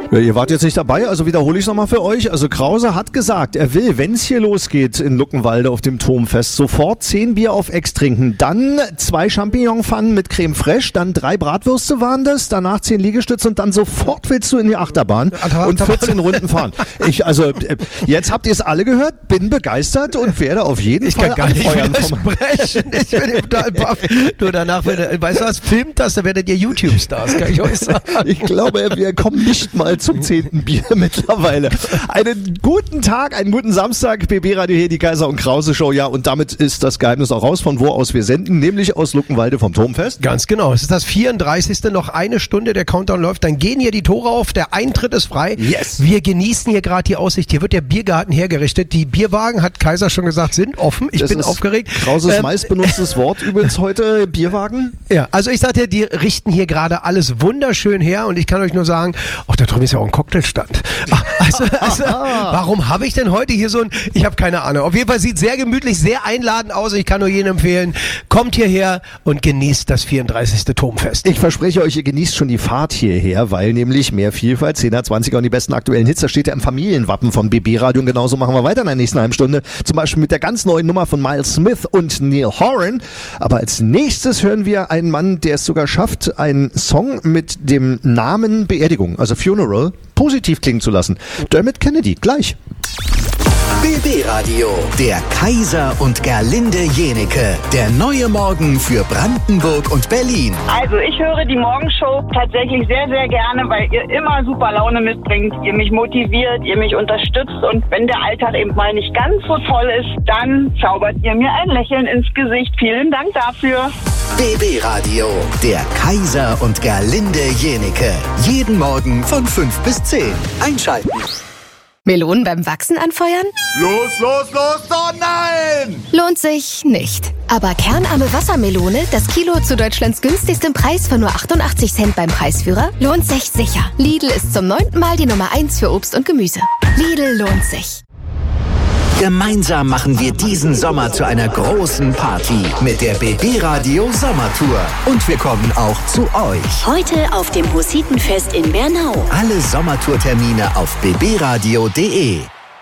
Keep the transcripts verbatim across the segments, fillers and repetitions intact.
Ja, ihr wart jetzt nicht dabei, also wiederhole ich es nochmal für euch. Also Krause hat gesagt, er will, wenn es hier losgeht in Luckenwalde auf dem Turmfest, sofort zehn Bier auf Ex trinken, dann zwei Champignonpfannen mit Creme Fraiche, dann drei Bratwürste waren das, danach zehn Liegestütze und dann sofort willst du in die Achterbahn und vierzehn Runden fahren. Ich, also jetzt habt ihr es alle gehört, bin begeistert und werde auf jeden ich Fall kann gar nicht widersprechen. Ich bin total baff. Nur danach, werdet, weißt du was, filmt das, dann werdet ihr YouTube-Stars, kann ich euch sagen. Ich glaube, wir kommen nicht mal zum zehnten Bier mittlerweile. Einen guten Tag, einen guten Samstag, B B Radio hier, die Kaiser und Krause Show. Ja, und damit ist das Geheimnis auch raus, von wo aus wir senden, nämlich aus Luckenwalde vom Turmfest. Ganz genau, es ist das vierunddreißigste Noch eine Stunde, der Countdown läuft, dann gehen hier die Tore auf, der Eintritt ist frei. Yes. Wir genießen hier gerade die Aussicht, hier wird der Biergarten hergerichtet. Die Bierwagen, hat Kaiser schon gesagt, sind offen. Ich das bin ist aufgeregt. Krauses Ähm, meist benutztes Wort übrigens heute, Bierwagen. Ja, also ich sagte, die richten hier gerade alles wunderschön her und ich kann euch nur sagen, ach, da drüben ist ja auch ein Cocktailstand. Ach, also, also warum habe ich denn heute hier so ein, ich habe keine Ahnung. Auf jeden Fall sieht sehr gemütlich, sehr einladend aus. Ich kann nur jedem empfehlen, kommt hierher und genießt das vierunddreißigste Turmfest. Ich verspreche euch, ihr genießt schon die Fahrt hierher, weil nämlich mehr Vielfalt, zehner, zwanziger und die besten aktuellen Hits, das steht ja im Familienwappen von B B Radio und genauso machen wir weiter in der nächsten halben Stunde. Zum Beispiel mit der ganz neuen Nummer von Miles Smith und Neil Horan. Aber als nächstes hören wir einen Mann, der es sogar schafft, einen Song mit dem Namen Beerdigung, also Funeral, positiv klingen zu lassen. Dermot Kennedy, gleich. B B Radio, der Kaiser und Gerlinde Jenike, der neue Morgen für Brandenburg und Berlin. Also ich höre die Morgenshow tatsächlich sehr, sehr gerne, weil ihr immer super Laune mitbringt, ihr mich motiviert, ihr mich unterstützt und wenn der Alltag eben mal nicht ganz so toll ist, dann zaubert ihr mir ein Lächeln ins Gesicht. Vielen Dank dafür. B B Radio, der Kaiser und Gerlinde Jenike, jeden Morgen von fünf bis zehn. Einschalten. Melonen beim Wachsen anfeuern? Los, los, los, oh nein! Lohnt sich nicht. Aber kernarme Wassermelone, das Kilo zu Deutschlands günstigstem Preis von nur achtundachtzig Cent beim Preisführer, lohnt sich sicher. Lidl ist zum neunten Mal die Nummer eins für Obst und Gemüse. Lidl lohnt sich. Gemeinsam machen wir diesen Sommer zu einer großen Party mit der B B Radio Sommertour. Und wir kommen auch zu euch. Heute auf dem Hussitenfest in Bernau. Alle Sommertourtermine auf b b radio punkt d e.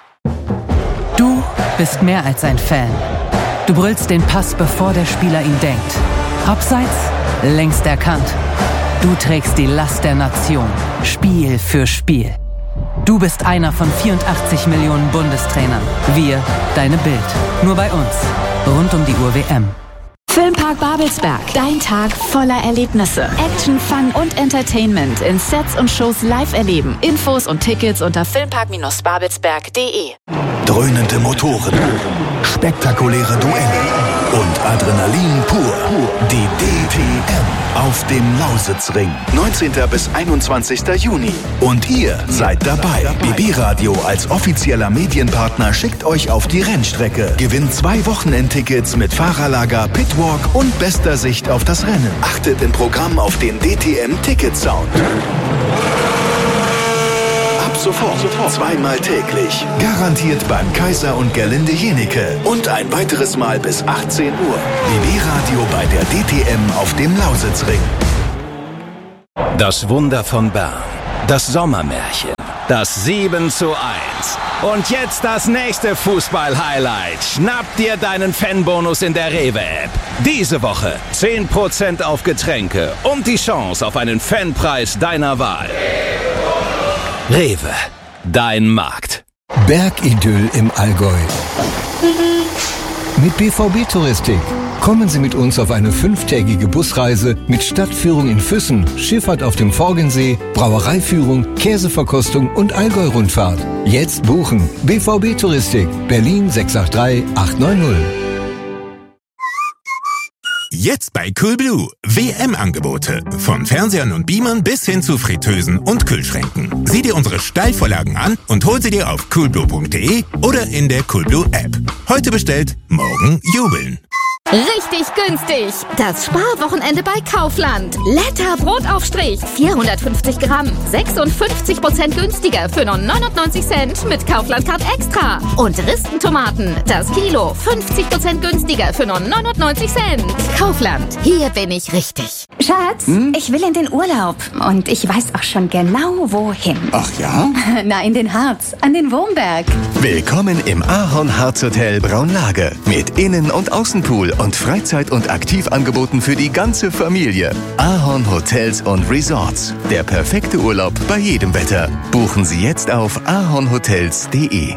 Du bist mehr als ein Fan. Du brüllst den Pass, bevor der Spieler ihn denkt. Abseits, längst erkannt. Du trägst die Last der Nation, Spiel für Spiel. Du bist einer von vierundachtzig Millionen Bundestrainern. Wir, deine Bild. Nur bei uns. Rund um die Uhr W M. Filmpark Babelsberg. Dein Tag voller Erlebnisse. Action, Fun und Entertainment in Sets und Shows live erleben. Infos und Tickets unter filmpark babelsberg punkt d e. Dröhnende Motoren, spektakuläre Duelle und Adrenalin pur. Die D T M auf dem Lausitzring. neunzehnten bis einundzwanzigsten Juni. Und ihr seid dabei. B B Radio als offizieller Medienpartner schickt euch auf die Rennstrecke. Gewinnt zwei Wochenendtickets mit Fahrerlager, Pitwalk und bester Sicht auf das Rennen. Achtet im Programm auf den D T M Ticket Sound. Sofort, sofort, zweimal täglich. Garantiert beim Kaiser und Gerlinde Jenike. Und ein weiteres Mal bis achtzehn Uhr. B B Radio bei der D T M auf dem Lausitzring. Das Wunder von Bern. Das Sommermärchen. Das sieben zu eins. Und jetzt das nächste Fußball-Highlight. Schnapp dir deinen Fanbonus in der Rewe-App. Diese Woche zehn Prozent auf Getränke und die Chance auf einen Fanpreis deiner Wahl. Rewe, dein Markt. Bergidyll im Allgäu. Mit B V B Touristik. Kommen Sie mit uns auf eine fünftägige Busreise mit Stadtführung in Füssen, Schifffahrt auf dem Forgensee, Brauereiführung, Käseverkostung und Allgäu-Rundfahrt. Jetzt buchen. B V B Touristik, Berlin sechs acht drei acht neun null. Jetzt bei Coolblue. W M-Angebote. Von Fernsehern und Beamern bis hin zu Fritteusen und Kühlschränken. Sieh dir unsere Steilvorlagen an und hol sie dir auf coolblue punkt d e oder in der Coolblue App. Heute bestellt, morgen jubeln. Richtig günstig. Das Sparwochenende bei Kaufland. Letter Brotaufstrich. vierhundertfünfzig Gramm. sechsundfünfzig Prozent günstiger für nur neunundneunzig Cent mit Kaufland Card Extra. Und Ristentomaten. Das Kilo. fünfzig Prozent günstiger für nur neunundneunzig Cent. Kaufland. Hier bin ich richtig. Schatz, hm? ich will in den Urlaub. Und ich weiß auch schon genau, wohin. Ach ja? Na, in den Harz. An den Wurmberg. Willkommen im Ahorn Harz Hotel Braunlage. Mit Innen- und Außenpool und Freizeit- und Aktivangeboten für die ganze Familie. Ahorn Hotels und Resorts. Der perfekte Urlaub bei jedem Wetter. Buchen Sie jetzt auf ahornhotels punkt de.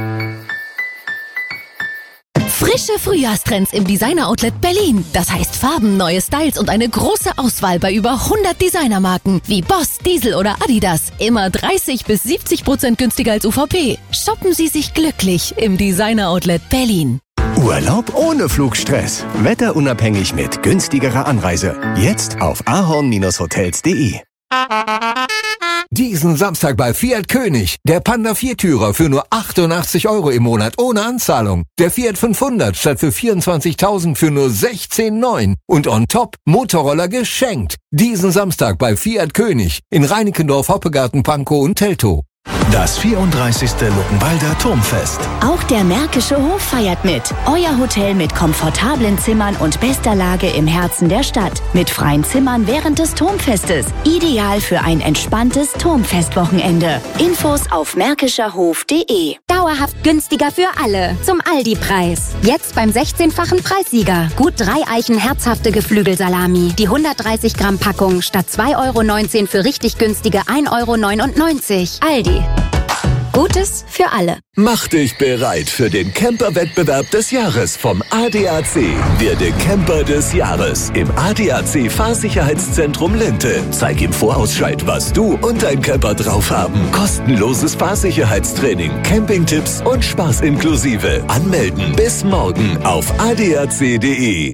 Frische Frühjahrstrends im Designer-Outlet Berlin. Das heißt Farben, neue Styles und eine große Auswahl bei über hundert Designermarken wie Boss, Diesel oder Adidas. Immer dreißig bis siebzig Prozent günstiger als U V P. Shoppen Sie sich glücklich im Designer-Outlet Berlin. Urlaub ohne Flugstress. Wetterunabhängig mit günstigerer Anreise. Jetzt auf ahorn hotels punkt de. Diesen Samstag bei Fiat König. Der Panda Viertürer für nur achtundachtzig Euro im Monat ohne Anzahlung. Der Fiat fünfhundert statt für vierundzwanzigtausend für nur sechzehn Komma neun. Und on top Motorroller geschenkt. Diesen Samstag bei Fiat König in Reinickendorf, Hoppegarten, Pankow und Teltow. Das vierunddreißigste Luckenwalder Turmfest. Auch der Märkische Hof feiert mit. Euer Hotel mit komfortablen Zimmern und bester Lage im Herzen der Stadt. Mit freien Zimmern während des Turmfestes. Ideal für ein entspanntes Turmfestwochenende. Infos auf märkischer hof punkt de. Dauerhaft günstiger für alle. Zum Aldi-Preis. Jetzt beim sechzehnfachen Preissieger. Gut drei Eichen herzhafte Geflügelsalami. Die hundertdreißig Gramm Packung statt zwei Euro neunzehn für richtig günstige ein Euro neunundneunzig. Aldi. Gutes für alle. Mach dich bereit für den Camper-Wettbewerb des Jahres vom A D A C. Werde Camper des Jahres im A D A C Fahrsicherheitszentrum Linte. Zeig im Vorausscheid, was du und dein Camper drauf haben. Kostenloses Fahrsicherheitstraining, Campingtipps und Spaß inklusive. Anmelden bis morgen auf a d a c punkt de.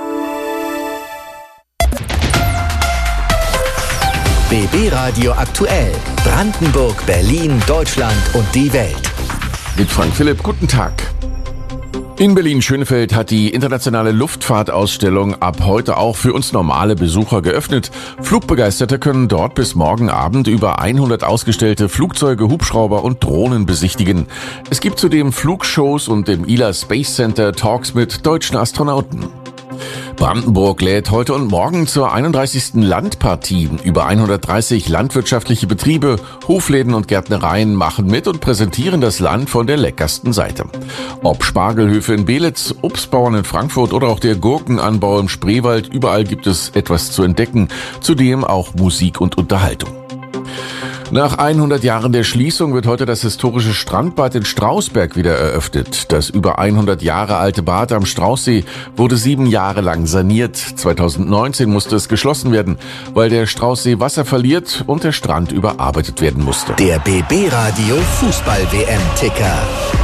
B B Radio aktuell. Brandenburg, Berlin, Deutschland und die Welt. Mit Frank Philipp, guten Tag. In Berlin-Schönefeld hat die internationale Luftfahrtausstellung ab heute auch für uns normale Besucher geöffnet. Flugbegeisterte können dort bis morgen Abend über hundert ausgestellte Flugzeuge, Hubschrauber und Drohnen besichtigen. Es gibt zudem Flugshows und im I L A Space Center Talks mit deutschen Astronauten. Brandenburg lädt heute und morgen zur einunddreißigsten Landpartie. Über hundertdreißig landwirtschaftliche Betriebe, Hofläden und Gärtnereien machen mit und präsentieren das Land von der leckersten Seite. Ob Spargelhöfe in Belitz, Obstbauern in Frankfurt oder auch der Gurkenanbau im Spreewald, überall gibt es etwas zu entdecken. Zudem auch Musik und Unterhaltung. Nach hundert Jahren der Schließung wird heute das historische Strandbad in Strausberg wieder eröffnet. Das über hundert Jahre alte Bad am Straußsee wurde sieben Jahre lang saniert. zweitausendneunzehn musste es geschlossen werden, weil der Straußsee Wasser verliert und der Strand überarbeitet werden musste. Der B B Radio Fußball-W M-Ticker.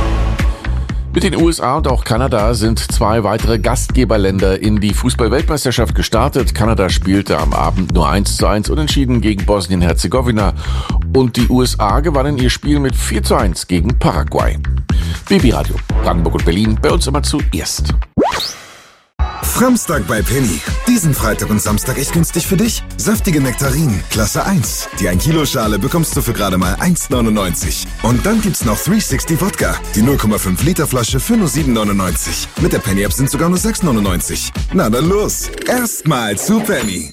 Mit den U S A und auch Kanada sind zwei weitere Gastgeberländer in die Fußball-Weltmeisterschaft gestartet. Kanada spielte am Abend nur eins zu eins unentschieden gegen Bosnien-Herzegowina und die U S A gewannen ihr Spiel mit vier zu eins gegen Paraguay. B B Radio, Brandenburg und Berlin, bei uns immer zuerst. Framstag bei Penny. Diesen Freitag und Samstag echt günstig für dich. Saftige Nektarinen, Klasse eins. Die ein Kilo Schale bekommst du für gerade mal eins neunundneunzig. Und dann gibt's noch dreihundertsechzig Wodka. Die null Komma fünf Liter Flasche für nur sieben neunundneunzig. Mit der Penny App sind sogar nur sechs neunundneunzig. Na dann los. Erstmal zu Penny.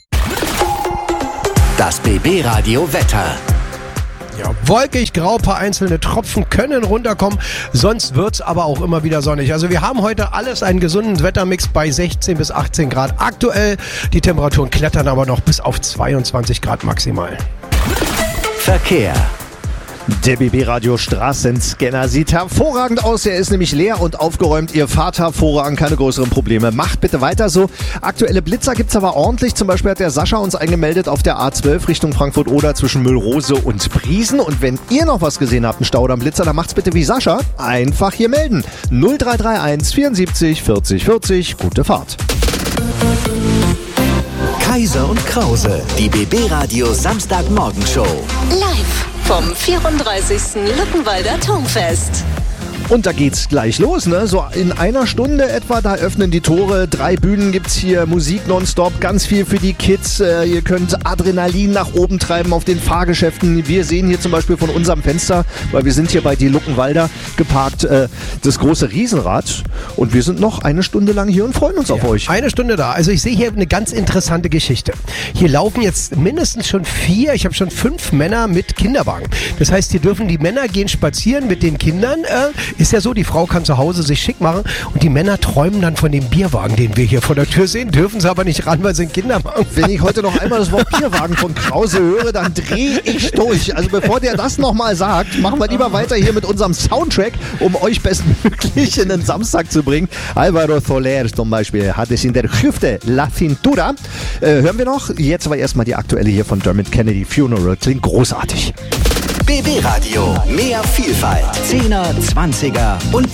Das B B Radio Wetter. Ja, wolkig, grau, paar einzelne Tropfen können runterkommen, sonst wird's aber auch immer wieder sonnig. Also wir haben heute alles einen gesunden Wettermix bei sechzehn bis achtzehn Grad aktuell. Die Temperaturen klettern aber noch bis auf zweiundzwanzig Grad maximal. Verkehr. Der B B-Radio Straßenscanner sieht hervorragend aus. Er ist nämlich leer und aufgeräumt. Ihr fahrt hervorragend, keine größeren Probleme. Macht bitte weiter so. Aktuelle Blitzer gibt's aber ordentlich. Zum Beispiel hat der Sascha uns eingemeldet auf der A zwölf Richtung Frankfurt-Oder zwischen Müllrose und Priesen. Und wenn ihr noch was gesehen habt, einen Stau oder einen Blitzer, dann macht's bitte wie Sascha. Einfach hier melden. null drei drei eins vierundsiebzig vierzig vierzig. Gute Fahrt. Kaiser und Krause. Die B B-Radio Samstagmorgenshow. Live vom vierunddreißigsten Luckenwalder Turmfest. Und da geht's gleich los, ne? So in einer Stunde etwa, da öffnen die Tore. Drei Bühnen gibt's hier, Musik nonstop, ganz viel für die Kids. Äh, ihr könnt Adrenalin nach oben treiben auf den Fahrgeschäften. Wir sehen hier zum Beispiel von unserem Fenster, weil wir sind hier bei die Luckenwalder geparkt, äh, das große Riesenrad. Und wir sind noch eine Stunde lang hier und freuen uns auf ja, euch. Eine Stunde da. Also ich sehe hier eine ganz interessante Geschichte. Hier laufen jetzt mindestens schon vier, ich habe schon fünf Männer mit Kinderwagen. Das heißt, hier dürfen die Männer gehen spazieren mit den Kindern. Äh, Ist ja so, die Frau kann zu Hause sich schick machen und die Männer träumen dann von dem Bierwagen, den wir hier vor der Tür sehen, dürfen sie aber nicht ran, weil sie einen Kinderwagen. Wenn ich heute noch einmal das Wort Bierwagen von Krause höre, dann drehe ich durch. Also bevor der das nochmal sagt, machen wir lieber weiter hier mit unserem Soundtrack, um euch bestmöglich in den Samstag zu bringen. Álvaro Soler zum Beispiel hat es in der Hüfte, La Cintura. Äh, hören wir noch? Jetzt aber erstmal die aktuelle hier von Dermot Kennedy, Funeral. Klingt großartig. B B Radio. Mehr Vielfalt. Zehner, Zwanziger und